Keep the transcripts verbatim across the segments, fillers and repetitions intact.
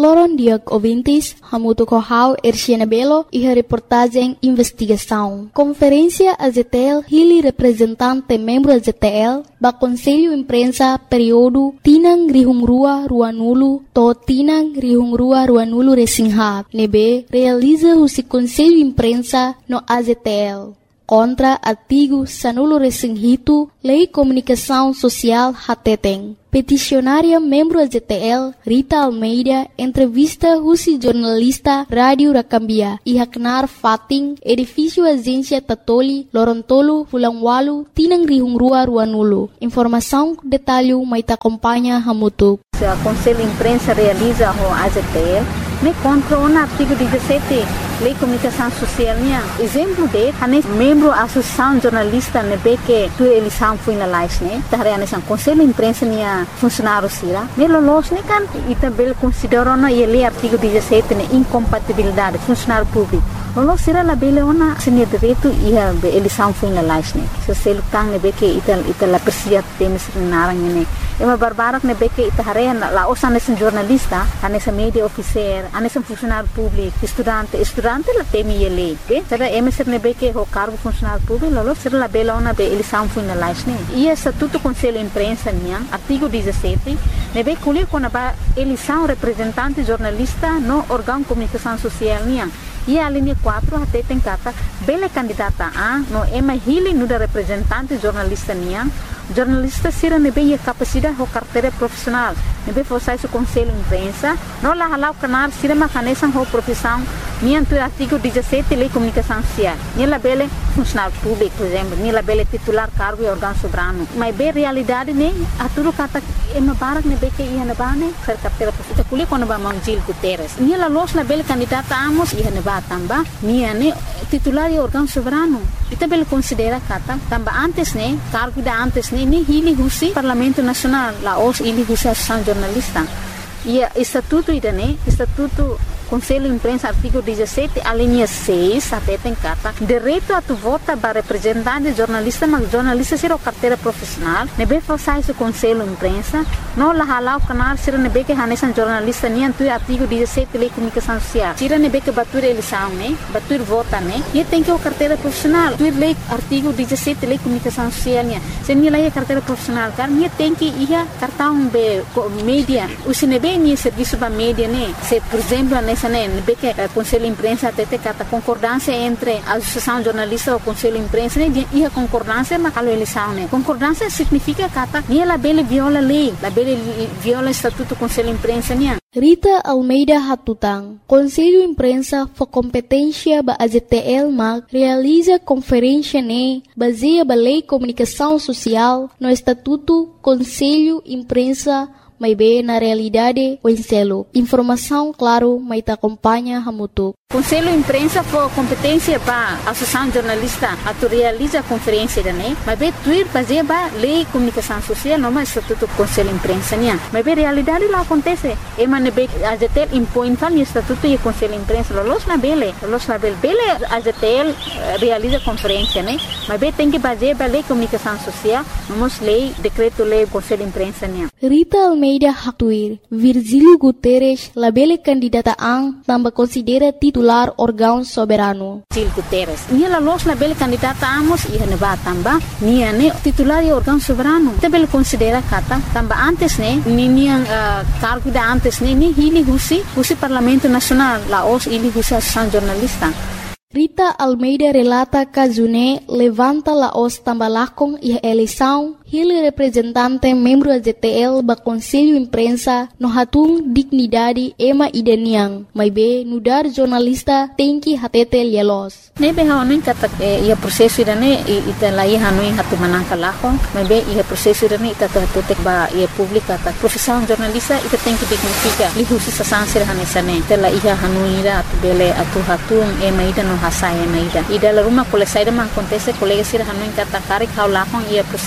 Loron Diag ouvintes, Hamuto Kohau, Erciana Belo e a reportagem Investigação. Conferência A Z T L, Hili representante membro A Z T L, ba Conselho Imprensa período Tinang Rihungrua Ruanulu, to Tinang Rihungrua Ruanulu Resingha, nebe realiza o Conselho Imprensa no A Z T L. Contra artigo Sanulo Resinghito, Lei Comunicação Social Hateteng. Peticionária membro A Z T L, Rita Almeida, entrevista Husi jornalista Rádio Rakambia, Ihaknar Fating, edifício Agência Tatoli, Lorontolo, Fulangwalu, Tinang Rihungrua Ruanulu. Informação, detalhe, mas acompanha Hamutu. O Conselho Imprensa realiza o A Z T L, me contra o artigo dezessete, Lei Comunicação Social. Exemplo de, a membro da Associação Jornalista, nebe que tu eleição foi na live, né? Tahare a Conselho Imprensa nia funcionário sira. Me lolos ne kan, e também considera na lei artigo dezessete ne incompatibilidade funcionário público. Lolos sira la bele ona senia direito e a eleição foi na live, né? Se se lutang nebe que ital ital la persia temes narang ne. É uma barbarak nebe que tahare la osa nesse jornalista, a nessa media officer, a nesse funcionário público, estudante, estudante la temi ele. Be, será emeser nebe que o cargo funcionário público, lolos sira la bele ona be eleição foi na live, né? E essa tudo Conselho Imprensa nia, artigo dezessete, nebe colher quando a eleição representante jornalista no órgão de comunicação social nia. E a linha quatro até tem cata bela candidata a no ema hili no da representante jornalista nia. Jornalista sira nebe a capacidade ou carteira profissional. Nebe forçar o Conselho Imprensa, não lá halau canal sira macanesan ou profissão nia do artigo dezessete Lei Comunicação Social. Nia la bela funcionário público, por exemplo, nia la bela titular cargo e órgão soberano. Mas bem realidade né, a tudo cata ema barak nebe que ia na bane ser carteira profissional. Kuli quando ba Mangil Guterres. Nia la los la bela candidata amos ia na ba tamba nia ne titular e órgão soberano. E também considera kata tamba antes né, cargo da antes né, ni hili husi Parlamento Nacional, la os hili husi Associação Jornalista. E estatuto ida né, estatuto Conselho Imprensa, artigo dezessete, a linha seis, até tem carta, direito a tu vota para representante jornalista, mas jornalista será carteira profissional, nebe forçar esse Conselho Imprensa, não lá halau canal, será nebe que hanesan jornalista, nem tu artigo dezessete, Lei Comunicação Social, será nebe que batur eleição, né, batur vota, né, e tem que o carteira profissional, tu lei artigo dezessete, Lei Comunicação Social, né, se nem lá é carteira profissional, cara, nem tem que ir cartão be mídia, o se nebe nem serviço para mídia, né, se por exemplo, nessa né, nebe que o Conselho Imprensa até tem cata concordância entre a Associação Jornalista e o Conselho Imprensa, né, e a concordância mas a eleição, né, concordância significa cata, nem ela bele viola lei, la bele viola estatuto do Conselho Imprensa, né. Rita Almeida Hatutang, Conselho Imprensa for competência ba A Z T L mag realiza conferência ne baseia ba Lei Comunicação Social no Estatuto Conselho Imprensa mas bem na realidade o enselo. Informação, claro, mas te acompanha Hamutu. Conselho Imprensa for competência para a Associação Jornalista a tu realiza a conferência da né, mas bem tuir fazer ba Lei Comunicação Social não mais estatuto Conselho Imprensa né, mas bem realidade lá acontece. E mas bem a Z T L impõe tal estatuto e Conselho Imprensa los na bele, los na bele, bele a Z T L realiza conferência né, mas bem tem que fazer ba Lei Comunicação Social, vamos lei decreto lei Conselho Imprensa né. Rita Almeida Hatuir, Virgílio Guterres, la bele candidata ang tambah considera titular órgão soberano. Virgílio Guterres, nia la los la bele candidata amos ia ne ba tamba, nia ne titular e órgão soberano. Também considera kata tamba antes ne, ni nia uh, cargo da antes ne, ni hili husi, husi Parlamento Nacional, la os hili husi Associação Jornalista. Rita Almeida relata que June levanta la os tambalakong e a eleição, ele representante membro da Z T L ba Conselho Imprensa no hatung dignidade ema ideniang, mas be nudar jornalista tem que hatete lielos. Nebe haonin kata ia prosesso irane ita lai hanui hatu manangka lahong, mas be ia prosesso irane ita hatutek ba ia publika ta profissão jornalista ita tem que dignifica lihusi sasansir hanesane tela ia hanui ira atu bele atu hatung ema ida no hasai ema ida ida la rumah kole saida ma acontece colega sir hanui kata karik hau lahong ia prosesso de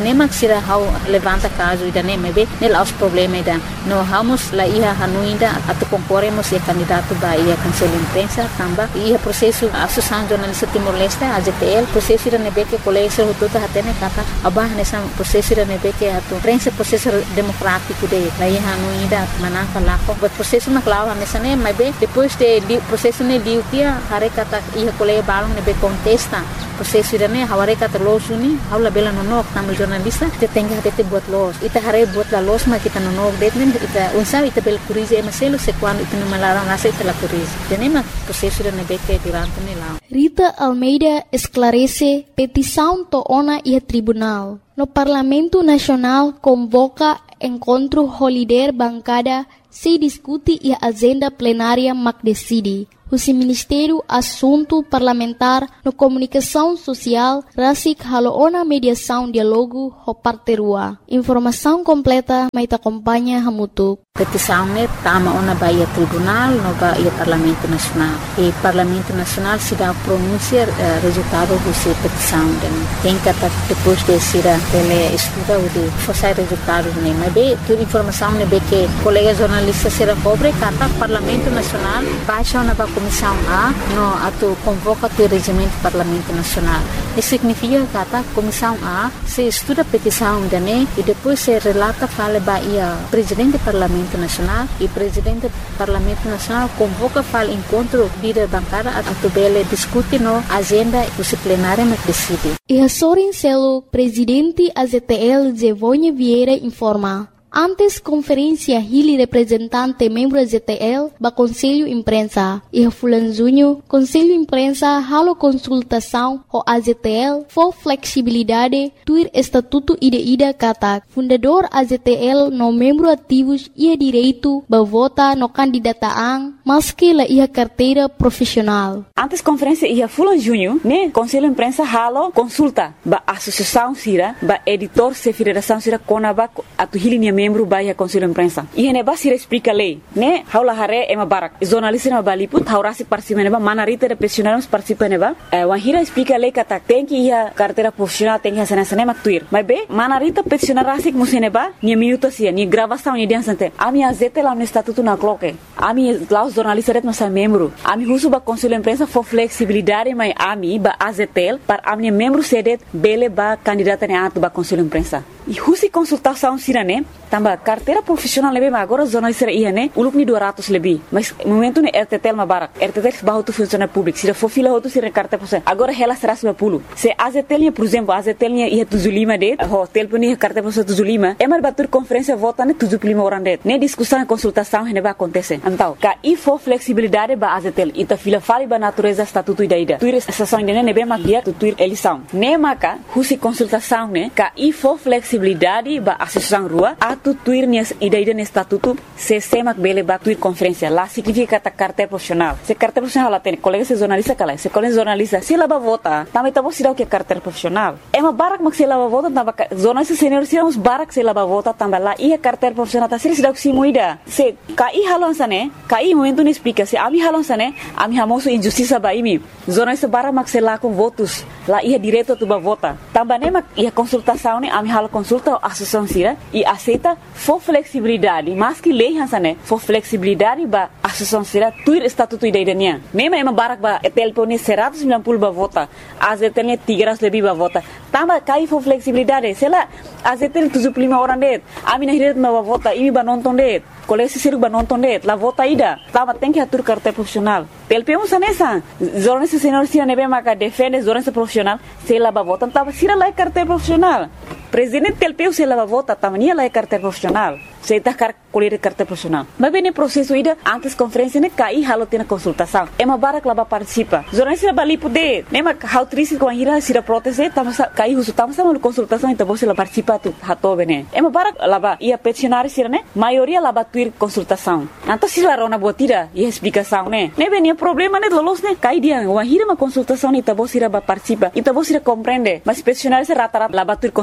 nem se hau levanta caso ida nem mebe nel aos problema ida no hamos la ia hanuinda atu concorremos e candidato ba ia cancela imprensa tamba ia processo associação jornalista Timor-Leste A J T L processo ida nebe que colégio tudo hatene kata abah nessa processo ida nebe que atu prensa processo democrático de la ia hanuinda manaka lako but processo na clava nessa nem mebe depois de processo ne liu tia hare kata ia colégio balong nebe contesta processo ida ne haware kata losuni haula bela no tamu jornalista te tenga te buat los ita hare buat la los ma kita no detnen ita unsa ita bel curize maselo se quando ita no malaram nasa ita la curize tenema processo de nebeke durante nela Rita Almeida esclarece petição to ona e tribunal no Parlamento Nacional convoca encontro holiday bancada se discute e agenda plenária mac decide o Ministério Assunto Parlamentar no Comunicação Social Rasik Haloona Mediação Dialogo ho Parterua. Informação completa mai acompanha Hamutuk. Petição ne tama ona baia tribunal no baia Parlamento Nacional. E Parlamento Nacional se dá pronunciar uh, resultado dessa petição. Tem que depois de ser ele estuda o de forçar resultados ne. Mas bem, toda informação ne be que colega jornalista será cobre kata Parlamento Nacional baixa ona ba Comissão A no ato convoca o regimento do Parlamento Nacional. Isso significa que a Comissão A se estuda a petição de né e depois se relata fala baia presidente do Parlamento Nacional e presidente do Parlamento Nacional convoca fala encontro líder bancada a tubele discute no agenda disciplinária mas decide. E a Sorin Celo, presidente A Z T L Zevonha Vieira informa. Antes conferência Hili representante membro Z T L ba Conselho Imprensa e a Fulanzunho Conselho Imprensa halo consultação o A Z T L for flexibilidade tuir estatuto ida ida kata fundador A Z T L no membro ativos ia direito ba vota no candidataan maski la ia carteira profissional. Antes conferência ia Fulanzunho né Conselho Imprensa halo consulta ba associação sira ba editor se federação sira konaba atu Hili membro baia Conselho Imprensa. E ne basira explica lei, né? Haula hare ema barak. Jornalista na baliput haurasi participa neba manarita de profissionais participa neba. Eh, wahira explica lei kata tem que ia carteira profissional tem que ia sana sana tuir. Mas be manarita profissional rasik museneba ni minuto sia ni gravação ni dia sante. Ami azete lá no estatuto na cloque. Ami lá os jornalistas ret nossa membro. Ami husu ba Conselho Imprensa for flexibilidade mai ami ba A Z T L para ami membro sedet bele ba candidata ne atu ba Conselho Imprensa. E husi consultação sirane tamba carteira profissional lebih agora jornalista ia né uluk ni dua ratus lebih mas momento ne R T T L ma barak R T T L bahu tu funcionário público se for fila outro se carteira profissional agora ela será seratus lima puluh se A Z T L por exemplo A Z T L ia tujuh puluh lima det hotel pun ia carteira profissional tujuh puluh lima emar batur conferência vota ne tujuh puluh lima orang det ne discussão e consultação ne vai acontecer então ka i for flexibilidade ba A Z T L ita fila fali ba natureza estatuto ida ida tuir estação ne ne be magia tuir eleição ne maka husi consultação ne ka i for flexibilidade ba associação rua atu tuir nias ida ida ne estatuto se semak bele ba tuir conferência lá significa ta carteira profissional se carteira profissional lá tem colega se jornalista kala se colega jornalista se lá ba vota também tá você dá o que carteira profissional é uma barak mak se lá ba vota tamba jornalista senior se uns barak se lá ba vota tamba lá ia carteira profissional tá se dá o que se muida se kai halon sane kai momento ne explica se ami halon sane ami hamoso injustiça ba imi jornalista barak mak se lá com votos lá ia direto tu ba vota tamba ne mak ia consultação ne ami halo consulta associação sira e aceita for flexibilidade mas que lei hansane for flexibilidade ba associação sira tuir estatuto ida idania mema ema barak ba telpone seratus sembilan puluh ba vota A Z T L tiga ratus lebih ba vota tamba kai for flexibilidade sela A Z T L tujuh puluh lima orang det ami na hiret ba vota imi ba nonton det kolesi siru ba nonton det la vota ida tamba tem que atur carteira profissional telpemos sanesa jornalista senior sira nebe maka defende jornalista profissional sela ba vota tamba sira la carteira profissional presidente telpeu se la ba vota tamba nia la carteira profissional se tá car colher carteira profissional mas bem processo ida antes conferência ne kai halo tina consultação é uma barak lá participa jornalista bali poder nema how triste com a ira sira proteste tamba kai husu tamba sama consultação então você lá participa tu hato bene é uma barak lá ba ia peticionário sira ne maioria lá ba tuir consultação então se lá rona botira e explicação ne ne bem problema ne lolos ne kai dia uma ira uma consultação então você lá ba participa então você compreende mas peticionário se rata rata lá ba tuir consultação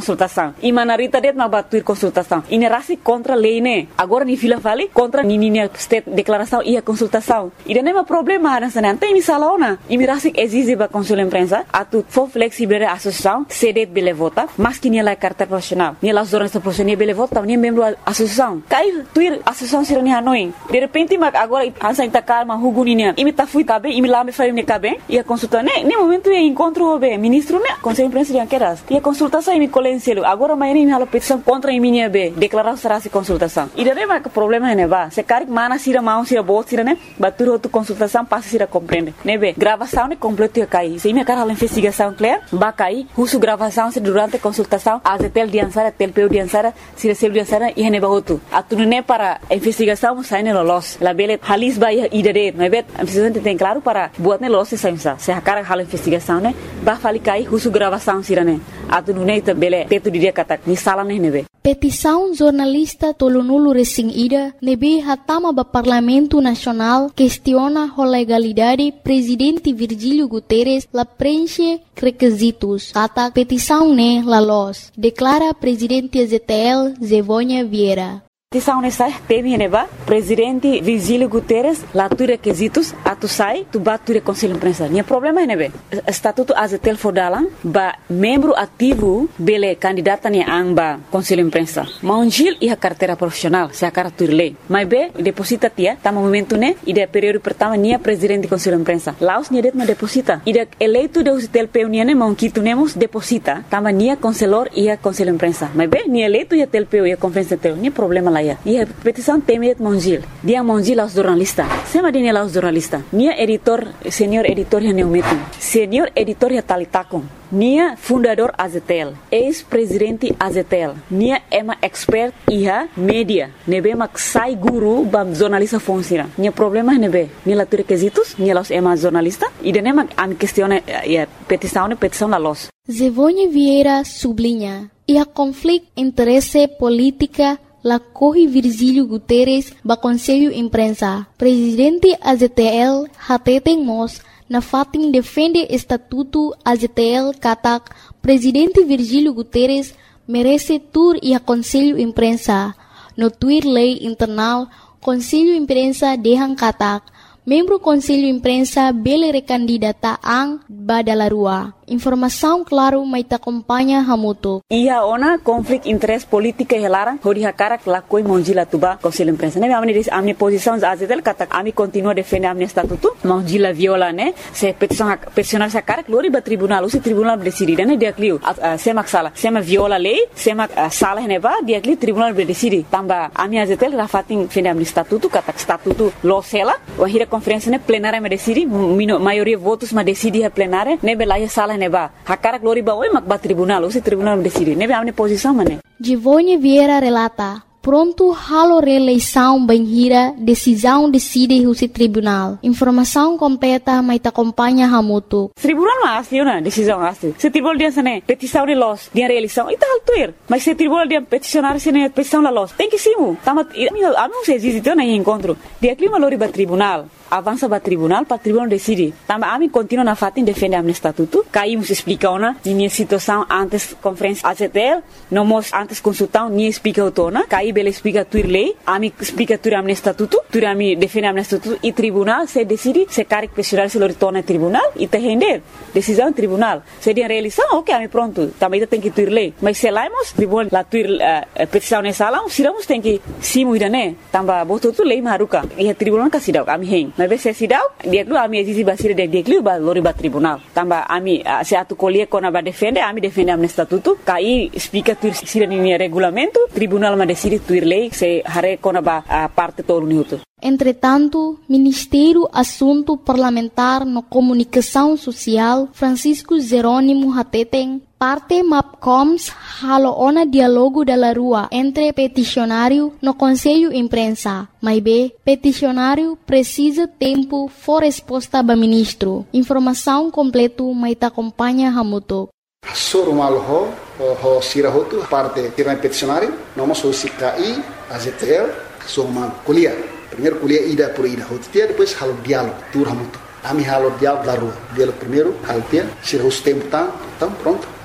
consultação. E manarita det ma batuir consultação. E nerasi contra lei né. Agora ni fila fali contra ni ni state declaração e a consultação. E não é problema nessa não tem misalaona. E mirasi exige ba consul imprensa atu for flexible associação cedet bele vota, mas que ni la carta profissional. Ni la jornalista profissional bele vota, ni membro associação. Cai tuir associação sirani hanoi. De repente ma agora ansa intakar ma huguninia. E me ta fui cabe, e me lá me fari ne cabe. E a consulta né, nem momento é encontro o be ministro né, conselho imprensa de anqueras. E a consultação e me colenselo. Agora amanhã me hala petição contra a minha be, declarar será se consultação. E daí mas o problema é né, va. Se caric mana sira mão sira boa sira né, batur outra consultação passa sira compreende. Né be, gravação né completo ia cair. Se me cara hala investigação clear, ba cair, russo gravação se durante a consultação, a tel de ansara, tel peu de ansara, sira selo de ansara e ne ba outro. Atu né para a investigação sai ne los. La bele halis ba ia idade, né be, a presidente tem claro para buat ne los se sa. Se a cara hala investigação né, ba fali cair russo gravação sira né. Atu né ta bele teto di dia kata ni sala ne nebe. Petição jornalista Tolonulu Resing Ida nebe hatama ba Parlamento Nacional questiona a legalidade presidente Virgílio Guterres la preenche requisitos. Kata petição ne la los. Declara presidente A Z T L Zevônia Vieira. Petição nessa teme neba presidente Virgílio Guterres lá tu requisitos atu sai tu batu conselho imprensa. Nia problema é nebe estatuto A Z T L fodalan ba membro ativo bele candidata ni amba conselho imprensa. Maunjil e a carteira profissional se a cara tu lei. Mas be deposita tia tá momento né e de período pertama nia presidente conselho imprensa. Laos nia det ma deposita. E de eleito de O Z T L P nia ne maunquito nemos deposita tama nia conselor e a conselho imprensa. Mas be nia eleito e a T L P e a conferência teu nia problema lá. E a petição temet Mongil. Dia Mongil aos jornalistas. Sema dia aos jornalistas. Nia editor, senior editor ya neumetum. Senior editor ya talitakon. Nia fundador A Z T L. Ex-presidente A Z T L. Nia ema expert iha media. Nebe mak sai guru bam jornalista fonsira. Nia problema nebe. Nia la requisitos. Nia los ema jornalista. E dene mak am questione ya petição ne petição la los. Zevônia Vieira sublinha. E a conflito interesse política la corre Virgílio Guterres ba Conselho Imprensa. Presidente A Z T L hateten mos na fatin defende estatuto A Z T L katak Presidente Virgílio Guterres merece tur e a Conselho Imprensa. No tuir lei internal Conselho Imprensa dehan katak membro Conselho Imprensa bele recandidata ang badalarua. Informação claro mai ta acompanha hamuto. Ia ona conflict interest politika helarang hodi hakara lakoi monjila tuba Conselho Imprensa. Ne amni dis amni posição A Z T L kata ami continua defende amni estatuto monjila viola ne se petição peticionar sa cara glori ba tribunal usi tribunal decide ne dia clio sema sala sema viola lei sema sala ne ba dia clio tribunal decide tamba ami A Z T L rafatin defende amni estatuto kata estatuto lo sela o hira conferência ne plenária me decide maioria votos ma decide a plenária ne belaya sala neba hakara glori ba oi mak ba tribunal usi tribunal decide nebe amne posição mane. Zevônia Vieira relata pronto halo reeleição banhira decisão decide usi tribunal. Informação completa mai ta acompanha hamuto. Tribunal ma asli na decisão asli. Se tribunal dia sane petição de los dia reeleição ita altuir. Mas se tribunal dia peticionar sene petição la los tem que simu. Tamat ami se existe na encontro. Dia clima lori ba tribunal. Avança para tribunal, para tribunal decide. Também a mim continua na fatin defende a estatuto. Caímos explica ona, minha situação antes conferência A Z T L, não mos antes consultão, nem explica o tona. Caí bela explica tuir lei, a mim explica tuir a estatuto, tuir a mim defende a estatuto e tribunal se decide se caric pessoal se lor tona tribunal e te render decisão tribunal. Se dia realização, ok, a mim pronto. Também tem que tuir lei. Mas se laimos tribunal la tuir uh, petição nessa sala, siramos tem que simu ida né. Também botou tu lei maruca e a tribunal casidau, a mim reng. Mas se sidau dia lu ami exisi basira de dia lu ba lori ba tribunal tamba ami uh, se atu colie kona ba defende ami defende am estatuto kai explica tu sira ni regulamento tribunal ma decide tuir lei se hare kona ba uh, parte todo minuto. Entretanto, Ministério Assunto Parlamentar no Comunicação Social Francisco Jerônimo Hateten parte MAPCOMS haloona diálogo da rua entre peticionário no Conselho Imprensa. Mas B, peticionário precisa tempo for resposta ba ministro. Informação completo mai ta acompanha hamuto. Soro malo ho ho sirahotu parte tirana peticionário, nós somos C K I, A Z T L, somos kuliah. Primeiro kuliah ida por ida hotia, depois halo diálogo, tur hamuto. Ami halo diálogo da rua. Diálogo primeiro, halo tia, sirahus tempo tá, então pronto.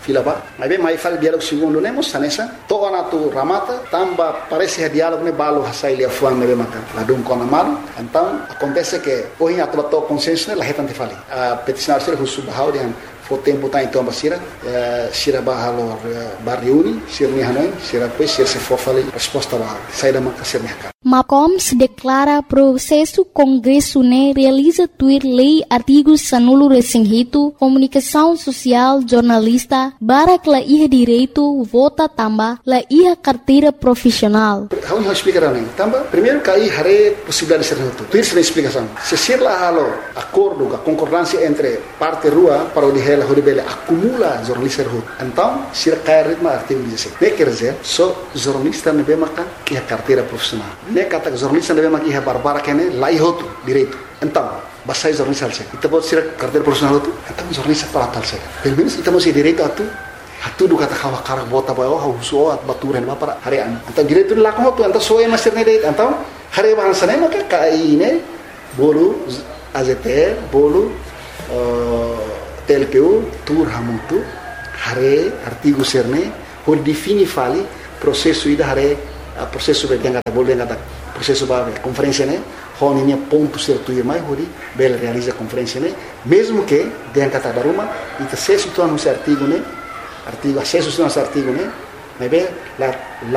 fila ba. Mas bem, mais fala diálogo segundo né, moça nessa. Toda na tu ramata, tamba parece que diálogo né balo hasai lia fuan né makan. Ladum kona malu. Então acontece que hoje a tua tua consciência né, la retante fali. A peticionar ser husu bahau dia o tempo tá então basira, sira bahalo barriuni, sira ni hanoi, sira pois sira se fofali resposta ba sai da maka sira mercado. Macoms declara processo Congresso né realiza tuir lei artigos sanulo resinghito, comunicação social, jornalista, barak la iha direito, vota tamba, la iha carteira profissional. How you explicar né? Tamba, primeiro cai hare possibilidade de ser noto. Tuir sem explicação. Se ser lá halo acordo, a concordância entre parte rua para o de la Horibele acumula jornalista rua. Então, se cai ritmo artigo dezessete. Ne quer dizer, só jornalista não vem makan que a carteira profissional. Ne kata jornalista não vem makan que a barbara que né lá ihoto direito. Então, basai jornalista alse. Então pode ser carteira profissional tu. Então jornalista para tal se. Pelo menos então você direito a tu. Hatu do kata kawa karak bota ba oh husu at baturan ba para harian. Então direito lá com tu. Então só é master ne direito. Então hari bahasa ne maka kai ne bolu A Z T L bolu T L P U, tur hamutu, hare artigo serne, hor defini fali processo ida hare processo be denga boleh ngata processo ba conferência né, hon ini ponto certo ir mais hori bel realiza conferência né, mesmo que denga kata daruma, ita se situ anu artigo né, artigo acesso anu artigo né, mas be la